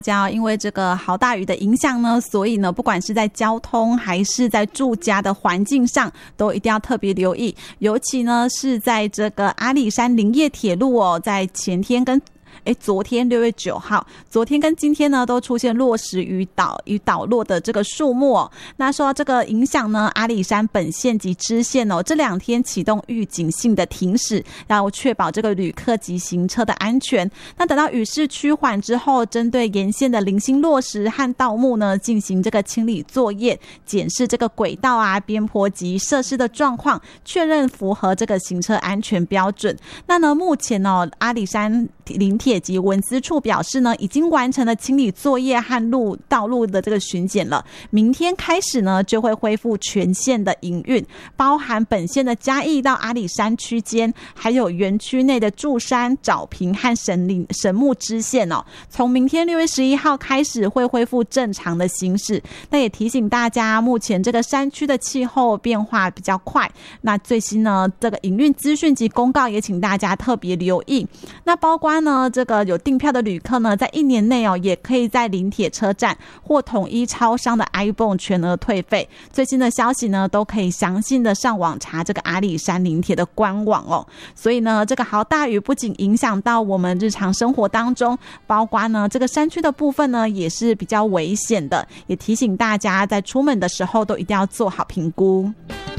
因为这个豪大雨的影响呢，所以呢不管是在交通还是在住家的环境上都一定要特别留意，尤其呢是在这个阿里山林业铁路在前天跟昨天6月9号，昨天跟今天呢都出现落石与倒落的这个树木那受到这个影响呢，阿里山本线及支线这2天启动预警性的停驶，要确保这个旅客及行车的安全。那等到雨势趋缓之后，针对沿线的零星落石和倒木呢进行这个清理作业，检视这个轨道边坡及设施的状况，确认符合这个行车安全标准。那呢目前阿里山林铁及文资处表示呢，已经完成了清理作业和道路的这个巡检了。明天开始呢，就会恢复全线的营运，包含本线的嘉义到阿里山区间，还有园区内的祝山、沼平和神木支线从明天6月11号开始会恢复正常的行驶。那也提醒大家，目前这个山区的气候变化比较快，那最新呢这个营运资讯及公告也请大家特别留意。那包括呢这个有订票的旅客呢，在1年内也可以在林铁车站或统一超商的 iPhone 全额退费。最新的消息呢，都可以详细的上网查这个阿里山林铁的官网所以呢，这个豪大雨不仅影响到我们日常生活当中，包括呢这个山区的部分呢，也是比较危险的，也提醒大家在出门的时候都一定要做好评估。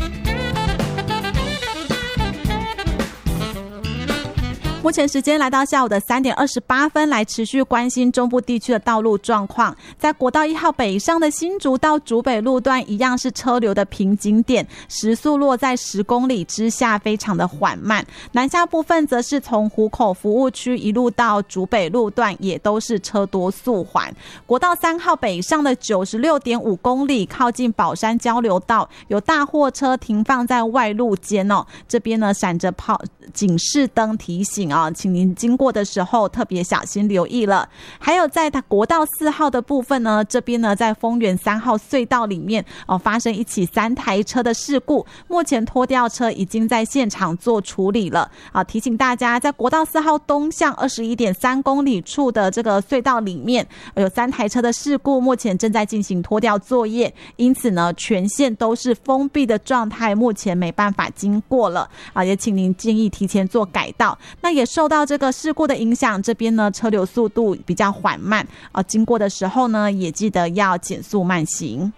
目前时间来到下午的3点28分，来持续关心中部地区的道路状况。在国道1号北上的新竹到竹北路段一样是车流的瓶颈点，时速落在10公里之下，非常的缓慢。南下部分则是从湖口服务区一路到竹北路段，也都是车多速缓。国道3号北上的96.5公里，靠近宝山交流道，有大货车停放在外路间这边呢闪着警示灯提醒请您经过的时候特别小心留意了。还有在国道4号的部分呢，这边呢在丰原3号隧道里面发生一起3台车的事故，目前拖吊车已经在现场做处理了提醒大家，在国道4号东向21.3公里处的这个隧道里面有3台车的事故，目前正在进行拖吊作业，因此呢全线都是封闭的状态，目前没办法经过了也请您建议提前做改道。那也受到这个事故的影响，这边呢车流速度比较缓慢经过的时候呢也记得要减速慢行。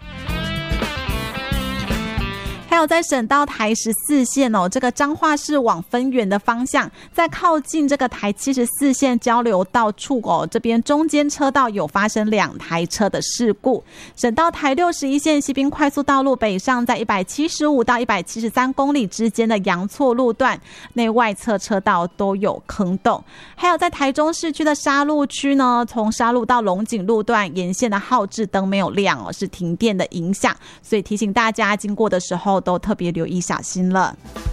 还有在省道台14线这个彰化市往分园的方向，在靠近这个台74线交流道处这边中间车道有发生2台车的事故。省道台61线西滨快速道路北上，在175到173公里之间的阳错路段内外侧车道都有坑洞。还有在台中市区的沙鹿区呢，从沙鹿到龙井路段沿线的号志灯没有亮是停电的影响，所以提醒大家经过的时候都特别留意小心了。